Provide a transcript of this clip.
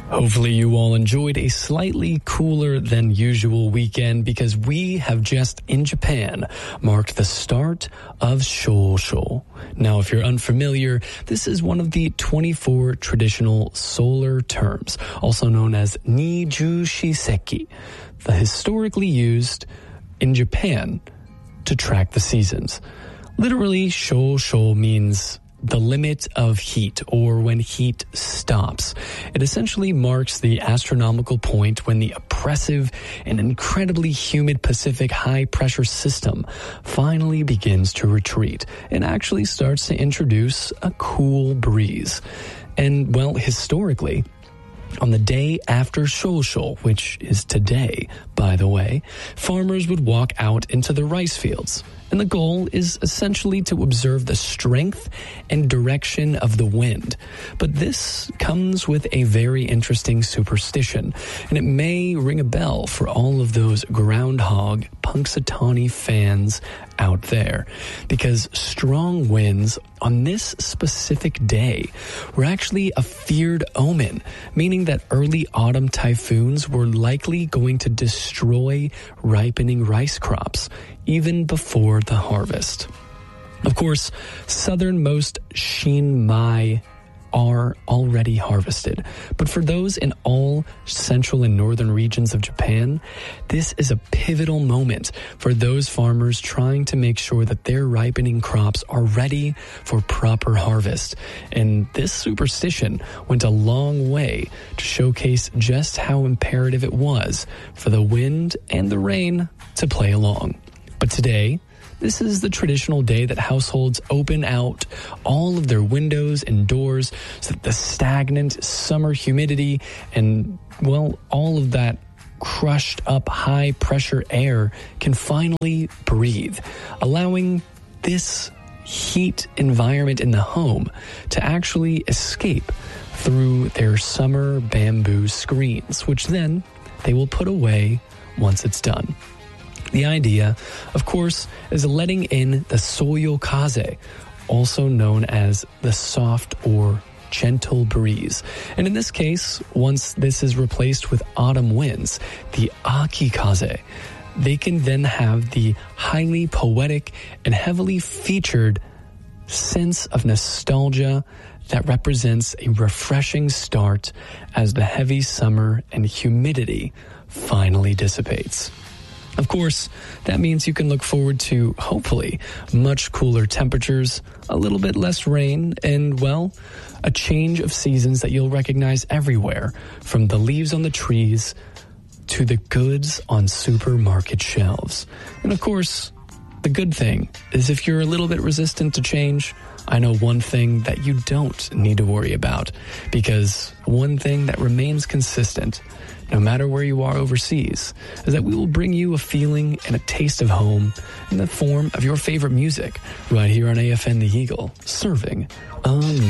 Hopefully you all enjoyed a slightly cooler than usual weekend, because we have just in Japan marked the start of Shosho. Now, if you're unfamiliar, this is one of the 24 traditional solar terms, also known as Niju Shiseki, the historically used in Japan to track the seasons. Literally, Shosho means the limit of heat, or when heat stops. It essentially marks the astronomical point when the oppressive and incredibly humid Pacific high-pressure system finally begins to retreat and actually starts to introduce a cool breeze. And, well, historically, on the day after Shosho, which is today, by the way, farmers would walk out into the rice fields. And the goal is essentially to observe the strength and direction of the wind. But this comes with a very interesting superstition, and it may ring a bell for all of those groundhog Punxsutawney fans out there, because strong winds on this specific day were actually a feared omen, meaning that early autumn typhoons were likely going to destroy ripening rice crops even before the harvest. Of course, southernmost Shinmai are already harvested, but for those in all central and northern regions of Japan, this is a pivotal moment for those farmers trying to make sure that their ripening crops are ready for proper harvest. And this superstition went a long way to showcase just how imperative it was for the wind and the rain to play along. But today, this is the traditional day that households open out all of their windows and doors so that the stagnant summer humidity and, well, all of that crushed up high pressure air can finally breathe, allowing this heat environment in the home to actually escape through their summer bamboo screens, which then they will put away once it's done. The idea, of course, is letting in the Soyokaze, also known as the soft or gentle breeze. And in this case, once this is replaced with autumn winds, the Akikaze, they can then have the highly poetic and heavily featured sense of nostalgia that represents a refreshing start as the heavy summer and humidity finally dissipates. Of course, that means you can look forward to, hopefully, much cooler temperatures, a little bit less rain, and, well, a change of seasons that you'll recognize everywhere, from the leaves on the trees to the goods on supermarket shelves. And, of course, the good thing is if you're a little bit resistant to change, I know one thing that you don't need to worry about, because one thing that remains consistent, no matter where you are overseas, is that we will bring you a feeling and a taste of home in the form of your favorite music right here on AFN The Eagle, serving